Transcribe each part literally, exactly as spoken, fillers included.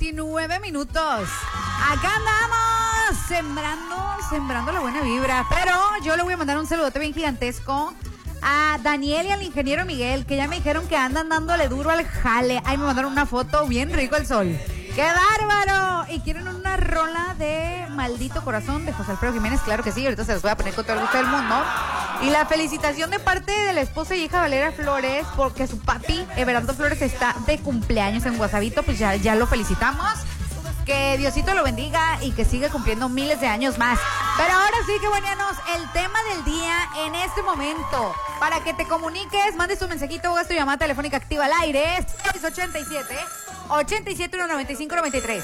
veintinueve minutos. Acá andamos sembrando, sembrando la buena vibra. Pero yo le voy a mandar un saludote bien gigantesco a Daniel y al ingeniero Miguel, que ya me dijeron que andan dándole duro al jale. Ahí me mandaron una foto bien rico el sol. ¡Qué bárbaro! Y quieren una rola de Maldito Corazón de José Alfredo Jiménez. Claro que sí, ahorita se los voy a poner con todo el gusto del mundo. Y la felicitación de parte de la esposa y hija Valeria Flores, porque su papi, Everardo Flores, está de cumpleaños en Guasavito. Pues ya, ya lo felicitamos. Que Diosito lo bendiga y que siga cumpliendo miles de años más. Pero ahora sí, que buenanos, el tema del día en este momento. Para que te comuniques, mandes tu mensajito o hagas tu llamada telefónica activa al aire. seis ochenta y siete, ochenta y siete, noventa y cinco, noventa y tres.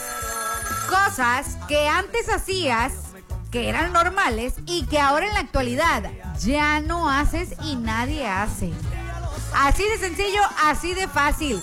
Cosas que antes hacías, que eran normales y que ahora en la actualidad ya no haces y nadie hace. Así de sencillo, así de fácil.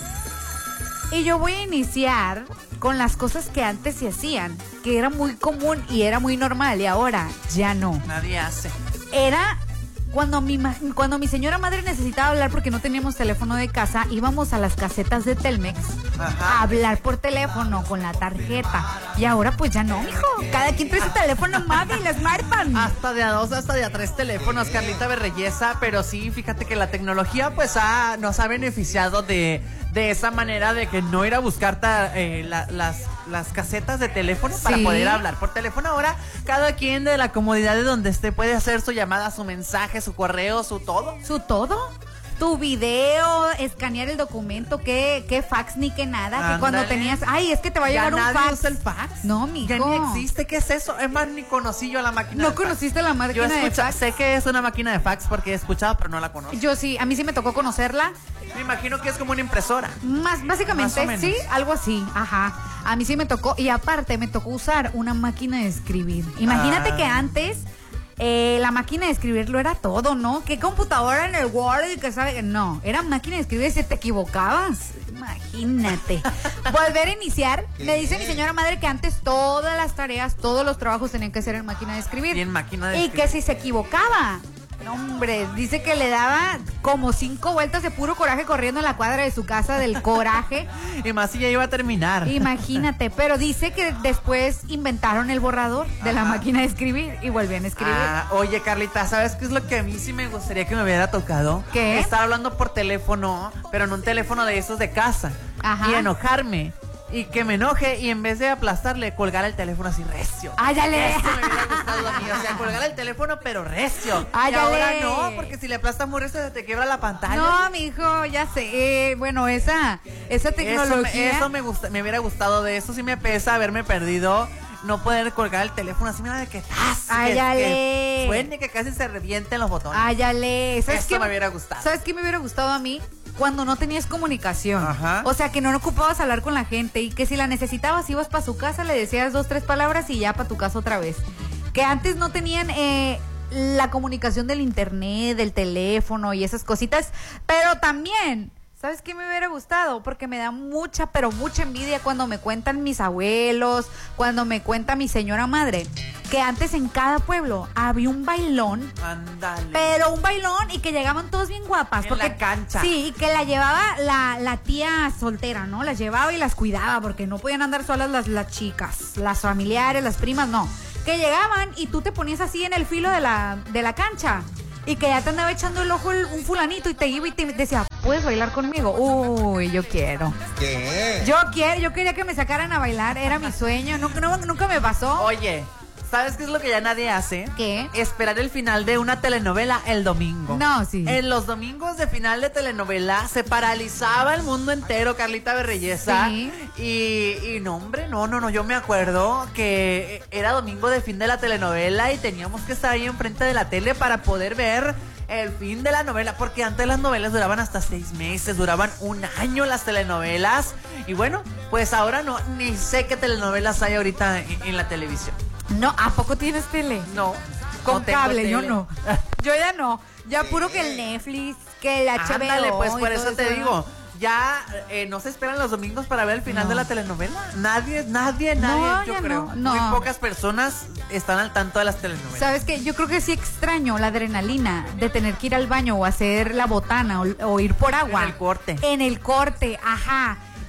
Y yo voy a iniciar con las cosas que antes se hacían, que era muy común y era muy normal, y ahora ya no. Nadie hace. Era cuando mi, cuando mi señora madre necesitaba hablar porque no teníamos teléfono de casa, íbamos a las casetas de Telmex. Ajá. A hablar por teléfono con la tarjeta. Y ahora pues ya no, mijo. Cada quien trae su teléfono móvil, smartphone. Hasta de a dos, hasta de a tres teléfonos, Carlita Berreyesa. Pero sí, fíjate que la tecnología pues ha, nos ha beneficiado de, de esa manera de que no ir a buscar ta, eh, la, las, las casetas de teléfono para sí. poder hablar por teléfono. Ahora cada quien de la comodidad de donde esté puede hacer su llamada, su mensaje, su correo, su todo. ¿Su todo? Tu video, escanear el documento, qué, qué fax ni qué nada. Ándale. Que cuando tenías, ay, es que te va a llegar ya un nadie fax. usa el fax. No, mijo. Ya ni existe, ¿qué es eso? Es más, ni conocí yo la máquina ¿No de fax. conociste la máquina yo escucha, de fax? Sé que es una máquina de fax porque he escuchado, pero no la conozco. Yo sí, a mí sí me tocó conocerla. Me imagino que es como una impresora. Más, básicamente, más sí, algo así, ajá. A mí sí me tocó, y aparte me tocó usar una máquina de escribir. Imagínate ah. que antes eh, la máquina de escribir lo era todo, ¿no? ¿Qué computadora en el Word y que sabe? No, era máquina de escribir, si te equivocabas. Imagínate. Volver a iniciar. Me dice mi señora madre que antes todas las tareas, todos los trabajos tenían que ser en máquina de escribir. Y en máquina de y escribir. que si se equivocaba, no, hombre, dice que le daba como cinco vueltas de puro coraje corriendo en la cuadra de su casa del coraje. Y más si ya iba a terminar. Imagínate, pero dice que después inventaron el borrador de Ajá. la máquina de escribir y volvían a escribir. Ah, oye, Carlita, ¿sabes qué es lo que a mí sí me gustaría que me hubiera tocado? ¿Qué? Estar hablando por teléfono, pero en un teléfono de esos de casa. Ajá. Y enojarme. Y que me enoje y en vez de aplastarle, colgar el teléfono así recio. ¡Áyale! Eso me hubiera gustado a mí. O sea, colgar el teléfono pero recio. ¡Áyale! Y ahora no, porque si le aplastas muy recio se te quiebra la pantalla. No, mijo, ya sé. Eh, bueno, esa, esa tecnología. Eso, me, eso me, gusta, me hubiera gustado de eso. Sí me pesa haberme perdido. No poder colgar el teléfono así, mira, de que ¡tas! ¡Áyale! Que, que suene, que casi se revienten los botones. ¡Áyale! Eso qué, me hubiera gustado. ¿Sabes qué me hubiera gustado a mí? Cuando no tenías comunicación. Ajá. O sea, que no ocupabas hablar con la gente y que si la necesitabas ibas para su casa, le decías dos, tres palabras y ya para tu casa otra vez. Que antes no tenían eh, la comunicación del internet, del teléfono y esas cositas, pero también... ¿Sabes qué me hubiera gustado? Porque me da mucha, pero mucha envidia cuando me cuentan mis abuelos, cuando me cuenta mi señora madre, que antes en cada pueblo había un bailón. Ándale. Pero un bailón y que llegaban todos bien guapas. En porque, la cancha. Sí, y que la llevaba la, la tía soltera, ¿no? Las llevaba y las cuidaba porque no podían andar solas las, las chicas, las familiares, las primas, no. Que llegaban y tú te ponías así en el filo de la, de la cancha. Y que ya te andaba echando el ojo el, un fulanito y te iba y te decía, ¿puedes bailar conmigo? Uy, yo quiero. ¿Qué? Yo quiero, yo quería que me sacaran a bailar, era mi sueño, nunca, no, nunca me pasó. Oye, ¿sabes qué es lo que ya nadie hace? ¿Qué? Esperar el final de una telenovela el domingo. No, sí. En los domingos de final de telenovela se paralizaba el mundo entero, Carlita Berreyesa. Sí. Y, y no, hombre, no, no, no, yo me acuerdo que era domingo de fin de la telenovela y teníamos que estar ahí enfrente de la tele para poder ver el fin de la novela, porque antes las novelas duraban hasta seis meses, duraban un año las telenovelas. Y bueno, pues ahora no, ni sé qué telenovelas hay ahorita en, en la televisión. No, ¿a poco tienes tele? No. Con no tengo cable, tele. yo no. Yo ya no. Ya puro que el Netflix, que el H B O. Ándale, pues por eso te eso. digo. Ya eh, no se esperan los domingos para ver el final no. de la telenovela. Nadie, nadie, nadie, no, yo ya creo. No, no. Muy pocas personas están al tanto de las telenovelas. ¿Sabes qué? Yo creo que sí extraño la adrenalina de tener que ir al baño o hacer la botana o, o ir por agua. En el corte. En el corte, ajá.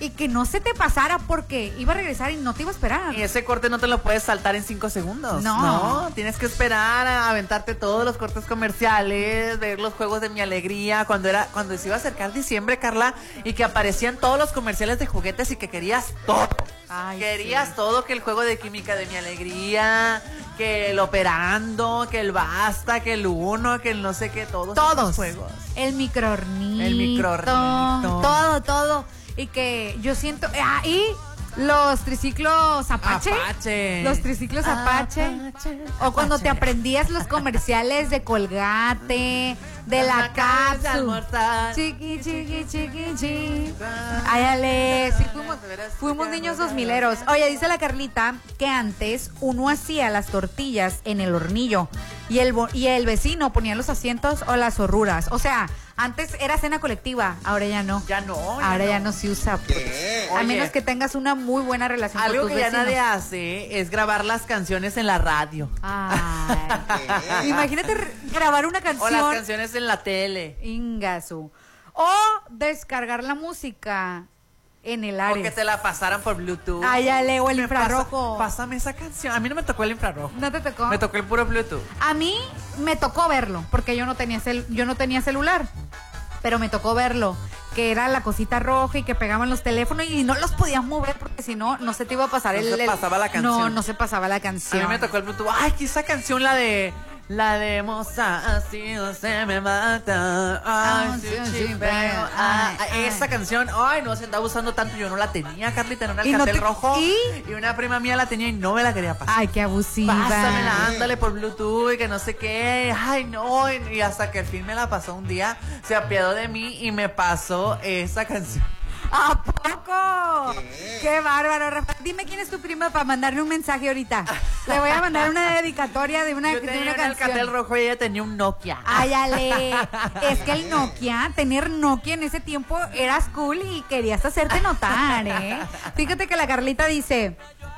y que no se te pasara porque iba a regresar y no te iba a esperar. Y ese corte no te lo puedes saltar en cinco segundos. No. No, tienes que esperar a aventarte todos los cortes comerciales, ver los juegos de Mi Alegría, cuando era, cuando se iba a acercar diciembre, Carla, y que aparecían todos los comerciales de juguetes y que querías todo. Ay, Querías sí. todo, que el juego de química de Mi Alegría, que el Operando, que el Basta, que el Uno, que el no sé qué, todos. Todos. esos juegos. El microornito. El microornito. Todo, todo. Y que yo siento. Ah, y los triciclos Apache. Apache. Los triciclos Apache. Apache. O cuando Apache. te aprendías los comerciales de Colgate, de la cápsula. Chiqui, chiqui, chiqui, chiqui. Ay, Ale, sí, fuimos, fuimos niños dos mileros. Oye, dice la Carlita que antes uno hacía las tortillas en el hornillo y el, bo- y el vecino ponía los asientos o las horruras. O sea, antes era cena colectiva, ahora ya no. Ya no. Ahora ya no se usa. A Oye, menos que tengas una muy buena relación algo con tus que ya vecinos. nadie hace es grabar las canciones en la radio. Ay. Imagínate r- grabar una O canción. las canciones en la tele. Ingasu. O descargar la música en el O Ares. que te la pasaran por Bluetooth. Ay, ya leo el Me infrarrojo. pasa- pásame esa canción. A mí no me tocó el infrarrojo. ¿No te tocó? Me tocó el puro Bluetooth. A mí me tocó verlo, porque yo no tenía cel- yo no tenía celular. Pero me tocó verlo, que era la cosita roja y que pegaban los teléfonos y no los podías mover porque si no, no se te iba a pasar No el... se el- pasaba la canción. No, no se pasaba la A canción. mí me tocó el Bluetooth. Ay, que esa canción, la de... La de moza, así no se me mata. Ay, Ah, sí, sí, sí, sí, pero, pero, ah, ay, ay. esa canción, ay, no se andaba usando tanto. Yo no la tenía, Carlita, en un ¿Y no alcatel te- rojo. y? Y una prima mía la tenía y no me la quería pasar. Ay, qué abusiva. Pásamela, ándale por Bluetooth y que no sé qué. Ay, no. Y, y hasta que al fin me la pasó un día, se apiadó de mí y me pasó esa canción. ¿A poco? ¿Qué? Qué bárbaro, Rafa. Dime quién es tu prima para mandarle un mensaje ahorita. Le voy a mandar una dedicatoria de una, Yo de tenía una un canción. alcatel rojo y ella tenía un Nokia. Ay, Ale. Es que el Nokia, tener Nokia en ese tiempo eras cool y querías hacerte notar, ¿eh? Fíjate que la Carlita dice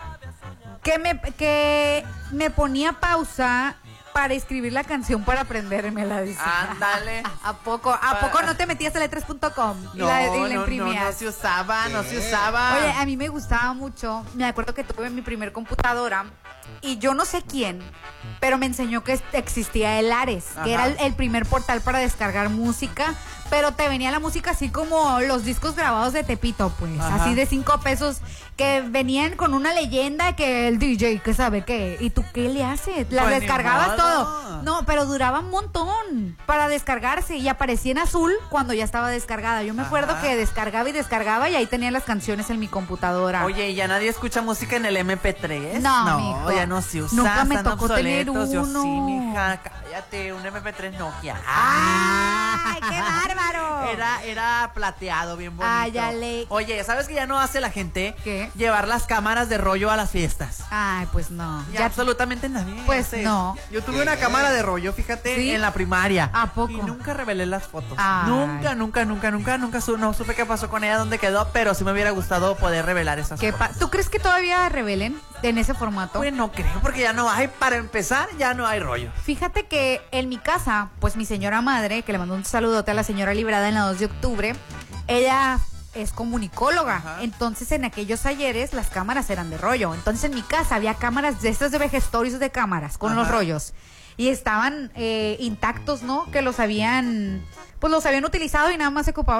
que me, que me ponía pausa para escribir la canción para aprendérmela, dice. Ándale. ¿A poco? ¿A poco no te metías a letras punto com y No, la, y la no, no, imprimías? no se usaba, no se usaba. Oye, a mí me gustaba mucho. Me acuerdo que tuve mi primer computadora y yo no sé quién, pero me enseñó que existía el Ares, Ajá. que era el, el primer portal para descargar música, pero te venía la música así como los discos grabados de Tepito, pues, Ajá. así de cinco pesos, que venían con una leyenda que el D J, que sabe qué, ¿y tú qué le haces? Las Pues ni descargabas modo. todo. No, pero duraba un montón para descargarse y aparecía en azul cuando ya estaba descargada. Yo me acuerdo Ajá. que descargaba y descargaba y ahí tenía las canciones en mi computadora. Oye, ¿y ya nadie escucha música en el M P tres? No, mijo. ya no se usa. Nunca me están tocó tener obsoletos. Yo uno. sí, mija, cállate, un M P tres Nokia. ¡Ay, qué bárbaro! Era, era plateado, bien bonito. Ay, ya le- Oye, ¿sabes que ya no hace la gente? ¿Qué? Llevar las cámaras de rollo a las fiestas. Ay, pues no. Ya, Ya absolutamente nadie. Pues hace. no. Yo tuve una cámara de rollo, fíjate, ¿Sí? en la primaria. ¿A poco? Y nunca revelé las fotos. Ay. Nunca, nunca, nunca, nunca, nunca su- no supe qué pasó con ella, dónde quedó, pero sí me hubiera gustado poder revelar esas ¿Qué fotos. pa- ¿Tú crees que todavía revelen en ese formato? Pues no creo, porque ya no hay, para empezar, ya no hay rollo. Fíjate que en mi casa, pues mi señora madre, que le mando un saludote a la señora Librada en la dos de octubre, ella es comunicóloga. Ajá. Entonces en aquellos ayeres las cámaras eran de rollo. Entonces en mi casa había cámaras de estas de vejestorios de cámaras con Ajá. los rollos. Y estaban eh, intactos, ¿no? Que los habían, pues los habían utilizado y nada más se ocupaba